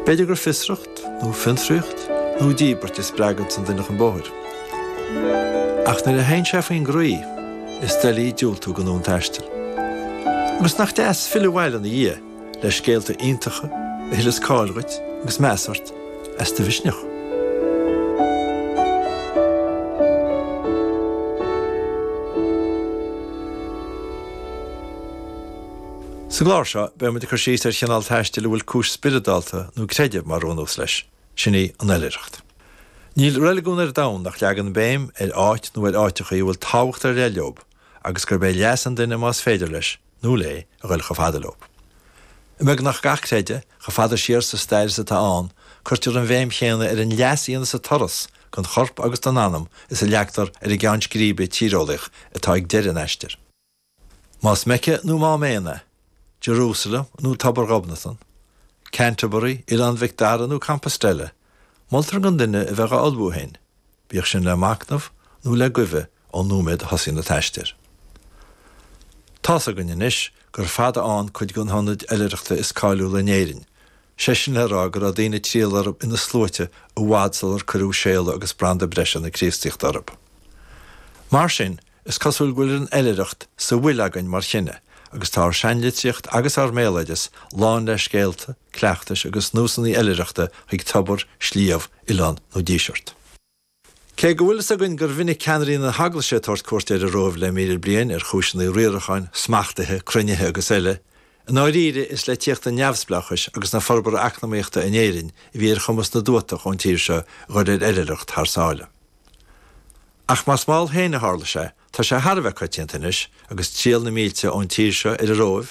Beidir gur fisreacht, nó finfrúcht, nó díbert is bragad san duine an bóthir. Ach na a hain sé faoin gruí is delí dúltú go nún teistil. Agus nach deas fillhhaile na dhé leis scéalta iontacha, a hilas cáilghait, agus measart, as de visneach. Sa gláir seo, be mu de chu síos ar cheanál teistil bhfuil cúis spiridálta nó creideh mar rónús leis, sinní an eilireacht. Níl religún ar dam nach leagan béim ar áit nó ar áitecha bhfuil táhacht ar réileob, agus gur bé leasan duine más féidir leis, nó lé a bhfuil go fadalób. Imig nach gach creide, go fada siar sa stair sa táán, chuirtear an bhéim chéanna ar an leasíana sa toras, chun chorp agus don anam is a leachtar ar i gceann scríbe tírólaich atá ag deirean eistir. Más Meice nó má méana, Jerusalem nó Tabar Gobnathan, Canterbury, Ilan Victara nó Compostela, Moltar gan duine a bheith albú hain, bíoh sin le macnamh nó le guibhe ó núméid hosí na teistir. Tás a gunne inis gur fada an chuid gon honnaid eilireachta is cáilú le néirin, sé sin le rá gur a daine tríal arab ina slóite a bhádsal ar curú séala agus branda breise na críostaíocht arab. Mar sin is cosúil gúil an eilireacht sa bhuiil againn mar chinne, agus tá seinlitíocht agus ar méleides lán leis scéalta, cleachtais agus núsannaí eilireachta ag tabar, slíamh, Ilan nó díseart. Cé go bhfuil a gin gur vinnig ceanirí na hagla sé tart cuairtéir a rómh le míle bliain ar chúisina riaracháin, smachtathe, cruinethe agus eile, an áiríre is le tíochtta neamhsblachas agus na forbar achnamaíochta in éirin I bhí ar chumas na dúta chun tíir se gur ir eilireacht thsáile. Ach más máil héna hála sé, tá sé Harbheith coitiantanis agus tíal na mílte ón tíir se ar a rómh